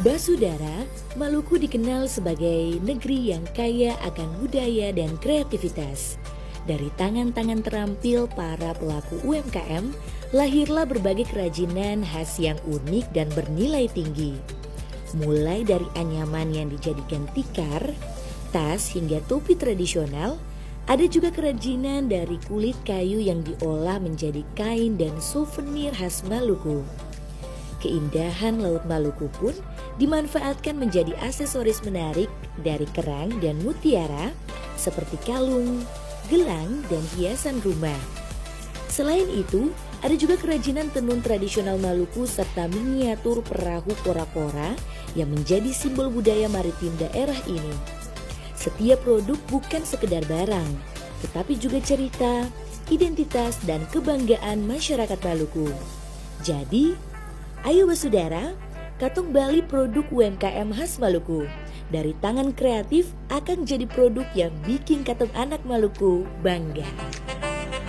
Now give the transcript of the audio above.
Basudara, Maluku dikenal sebagai negeri yang kaya akan budaya dan kreativitas. Dari tangan-tangan terampil para pelaku UMKM, lahirlah berbagai kerajinan khas yang unik dan bernilai tinggi. Mulai dari anyaman yang dijadikan tikar, tas hingga topi tradisional, ada juga kerajinan dari kulit kayu yang diolah menjadi kain dan souvenir khas Maluku. Keindahan Laut Maluku pun dimanfaatkan menjadi aksesoris menarik dari kerang dan mutiara seperti kalung, gelang, dan hiasan rumah. Selain itu, ada juga kerajinan tenun tradisional Maluku serta miniatur perahu kora-kora yang menjadi simbol budaya maritim daerah ini. Setiap produk bukan sekedar barang, tetapi juga cerita, identitas, dan kebanggaan masyarakat Maluku. Jadi, ayo Basudara, Katong Bali produk UMKM khas Maluku. Dari tangan kreatif akan jadi produk yang bikin Katong anak Maluku bangga.